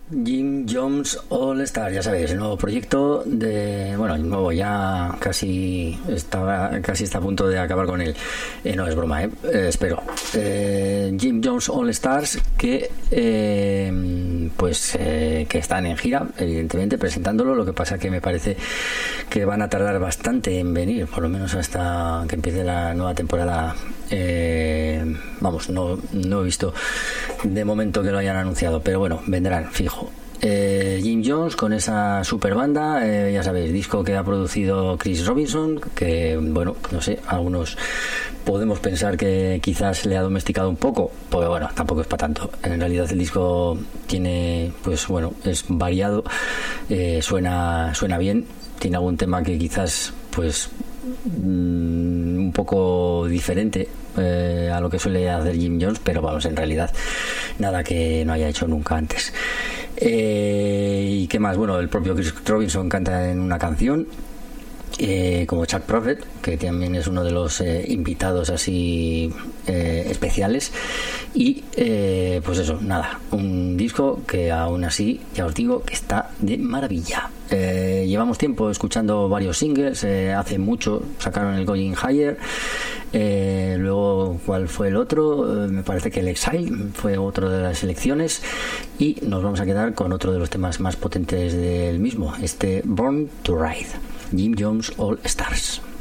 Jim Jones All Star, ya sabéis, el nuevo proyecto de, bueno, el nuevo, ya casi está a punto de acabar con él. No es broma, espero. Jim Jones All Stars, que que están en gira, evidentemente, presentándolo. Lo que pasa que me parece que van a tardar bastante en venir, por lo menos hasta que empiece la nueva temporada. No he visto de momento que lo hayan anunciado, pero bueno, vendrán fijo. Jim Jones con esa super banda, ya sabéis, disco que ha producido Chris Robinson, que bueno, no sé, algunos podemos pensar que quizás le ha domesticado un poco, pues bueno, tampoco es para tanto. En realidad el disco tiene, pues bueno, es variado, suena bien, tiene algún tema que quizás pues un poco diferente a lo que suele hacer Jim Jones, pero vamos, en realidad nada que no haya hecho nunca antes. ¿Y qué más? Bueno, el propio Chris Robinson canta en una canción, como Chuck Prophet, que también es uno de los invitados así especiales. Y pues eso, nada, un disco que aún así, ya os digo, que está de maravilla. Llevamos tiempo escuchando varios singles, hace mucho sacaron el Going Higher, luego ¿cuál fue el otro? Me parece que el Exile fue otro de las selecciones, y nos vamos a quedar con otro de los temas más potentes del mismo, este Born to Ride, Jim Jones All Stars.